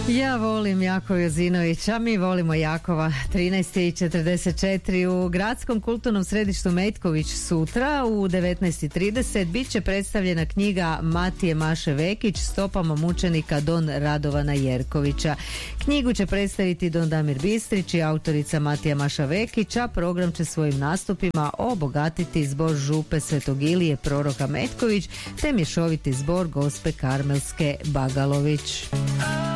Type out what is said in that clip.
Ja volim Jakov Jozinović, a mi volimo Jakova. 13:44 u Gradskom kulturnom središtu Metković sutra u 19:30 bit će predstavljena knjiga Matije Maše Vekić Stopama mučenika Don Radovana Jerkovića. Knjigu će predstaviti Don Damir Bistrić i autorica Matija Maša Vekić, a program će svojim nastupima obogatiti zbor župe Svetog Ilije proroka Metković te mješoviti zbor Gospe Karmelske Bagalović.